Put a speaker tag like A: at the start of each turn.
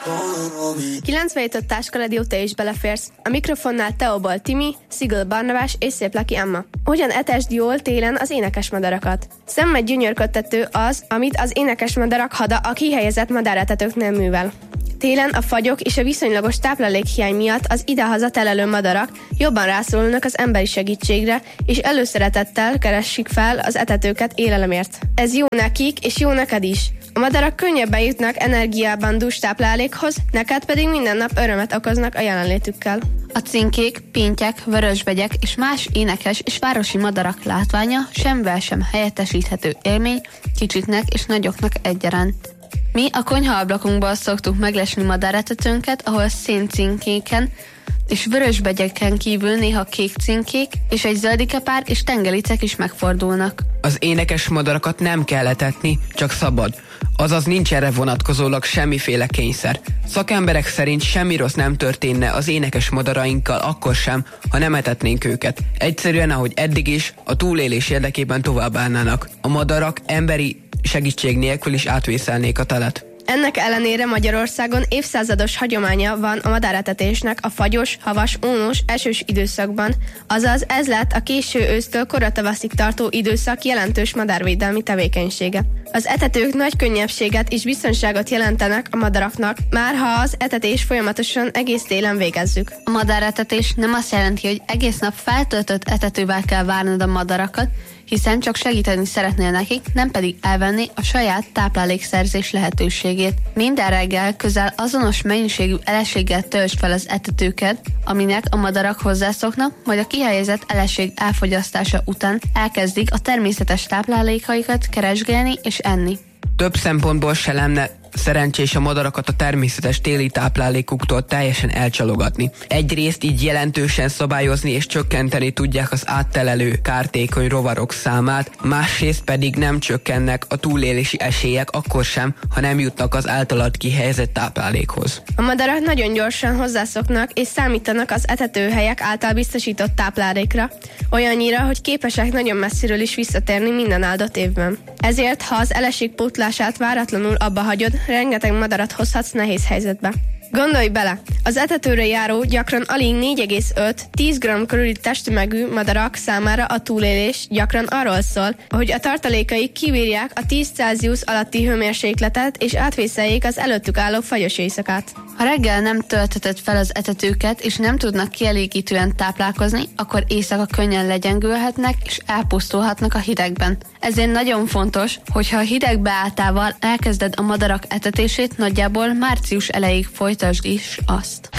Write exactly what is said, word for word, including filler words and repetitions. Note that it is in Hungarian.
A: kilencvenhét öt Táskaradio, te is beleférsz. A mikrofonnál Teobal Timi, Szigl Barnabás és Szép Laki Emma. Hogyan etesd jól télen az énekes madarakat? Szemmel gyönyörködtető az, amit az énekes madarak hada a kihelyezett madáretetőknél művel. Télen a fagyok és a viszonylagos táplálékhiány miatt az idehaza telelő madarak jobban rászorulnak az emberi segítségre, és előszeretettel keresik fel az etetőket élelemért. Ez jó nekik, és jó neked is. A madarak könnyebben jutnak energiában dús táplálékhoz, neked pedig minden nap örömet okoznak a jelenlétükkel.
B: A cinkék, pintyek, vörösbegyek és más énekes és városi madarak látványa semmivel sem helyettesíthető élmény kicsiknek és nagyoknak egyaránt. Mi a konyhaablakunkból szoktuk meglesni madáretetőnket, ahol széncinkéken és vörösbegyeken kívül néha kék cinkék és egy zöldikepár és tengelicek is megfordulnak.
C: Az énekes madarakat nem kell etetni, csak szabad. Azaz nincs erre vonatkozólag semmiféle kényszer. Szakemberek szerint semmi rossz nem történne az énekes madarainkkal akkor sem, ha nem etetnénk őket. Egyszerűen, ahogy eddig is, a túlélés érdekében tovább állnának. A madarak emberi segítség nélkül is átvészelnék a telet.
A: Ennek ellenére Magyarországon évszázados hagyománya van a madáretetésnek a fagyos, havas, ónos, esős időszakban, azaz ez lett a késő ősztől kora tavaszig tartó időszak jelentős madárvédelmi tevékenysége. Az etetők nagy könnyebbséget és biztonságot jelentenek a madaraknak, már ha az etetés folyamatosan egész télen végezzük.
B: A madáretetés nem azt jelenti, hogy egész nap feltöltött etetővel kell várnod a madarakat, hiszen csak segíteni szeretnél nekik, nem pedig elvenni a saját táplálékszerzés lehetőségét. Minden reggel közel azonos mennyiségű eleséggel töltsd fel az etetőket, aminek a madarak hozzászoknak, majd a kihelyezett eleség elfogyasztása után elkezdik a természetes táplálékaikat keresgélni és enni.
C: Több szempontból se lenne szerencsés a madarakat a természetes téli táplálékuktól teljesen elcsalogatni. Egyrészt így jelentősen szabályozni és csökkenteni tudják az áttelelő kártékony rovarok számát, másrészt pedig nem csökkennek a túlélési esélyek akkor sem, ha nem jutnak az általad kihelyezett táplálékhoz.
A: A madarak nagyon gyorsan hozzászoknak és számítanak az etetőhelyek által biztosított táplálékra, olyannyira, hogy képesek nagyon messziről is visszatérni minden áldott évben. Ezért, ha az eleség pótlását váratlanul abba hagyod, rengeteg madarat hozhatsz nehéz helyzetbe. Gondolj bele, az etetőre járó gyakran alig négy egész öt-tíz gramm körüli testtömegű madarak számára a túlélés gyakran arról szól, hogy a tartalékaik kibírják a tíz Celsius alatti hőmérsékletet és átvészeljék az előttük álló fagyos éjszakát.
B: Ha reggel nem töltheted fel az etetőket és nem tudnak kielégítően táplálkozni, akkor éjszaka könnyen legyengülhetnek és elpusztulhatnak a hidegben. Ezért nagyon fontos, hogyha a hideg beálltával elkezded a madarak etetését, nagyjából március elejéig folytasd is azt.